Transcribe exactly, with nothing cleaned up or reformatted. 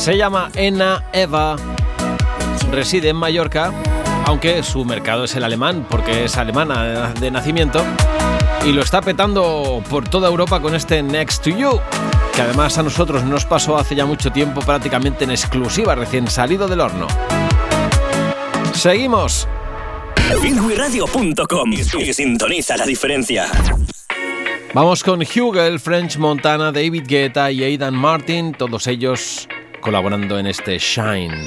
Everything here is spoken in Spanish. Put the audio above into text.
Se llama Ena Eva, reside en Mallorca, aunque su mercado es el alemán, porque es alemana de nacimiento, y lo está petando por toda Europa con este Next to You, que además a nosotros nos pasó hace ya mucho tiempo, prácticamente en exclusiva, recién salido del horno. Seguimos. Bilwi Radio punto com y sintoniza la diferencia. Vamos con Hugel, French Montana, David Guetta y Aidan Martin, todos ellos colaborando en este Shine.